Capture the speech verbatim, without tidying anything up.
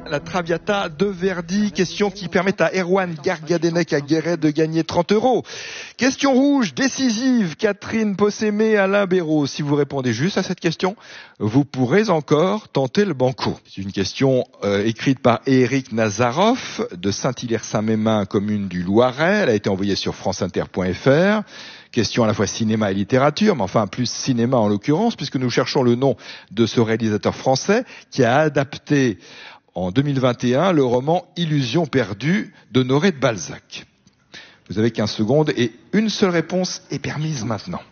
la Traviata de Verdi. Question qui permet à Erwan Gargadenec à Guéret de gagner trente euros. Question rouge, décisive, Catherine Possémé, Alain Béraud. Si vous répondez juste à cette question, vous pourrez encore tenter le banco. C'est une question euh, écrite par Éric Nazarov de Saint-Hilaire-Saint-Mémin, commune du Loiret. Elle a été envoyée sur franceinter point f r. Question à la fois cinéma et littérature, mais enfin plus cinéma en l'occurrence, puisque nous cherchons le nom de ce réalisateur français qui a adapté en deux mille vingt et un le roman Illusion perdue d'Honoré de Balzac. Vous avez quinze secondes et une seule réponse est permise maintenant.